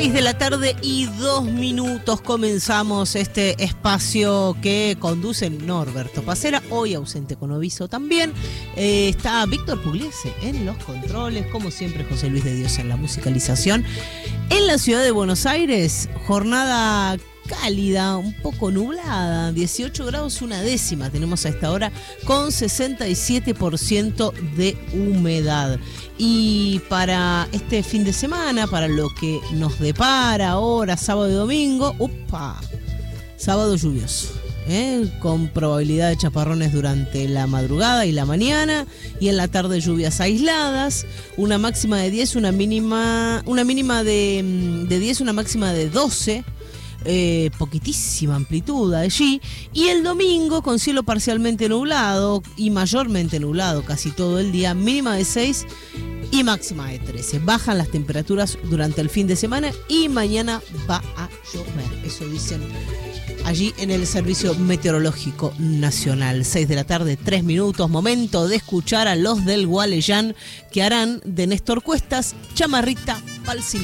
6:02 comenzamos este espacio que conduce Norberto Pacera, hoy ausente con Oviso también. Está Víctor Pugliese en los controles, como siempre José Luis de Dios en la musicalización. En la ciudad de Buenos Aires, jornada cálida, un poco nublada, 18 grados una décima tenemos a esta hora, con 67% de humedad. Y para este fin de semana, para lo que nos depara ahora, sábado y domingo, sábado lluvioso, con probabilidad de chaparrones durante la madrugada y la mañana, y en la tarde lluvias aisladas, una máxima de 10, una mínima de 10, una máxima de 12. Poquitísima amplitud allí, y el domingo con cielo parcialmente nublado y mayormente nublado casi todo el día, mínima de 6 y máxima de 13. Bajan las temperaturas durante el fin de semana y mañana va a llover, eso dicen allí en el Servicio Meteorológico Nacional. 6:03, momento de escuchar a los del Gualeyán, que harán de Néstor Cuestas Chamarrita Palsy.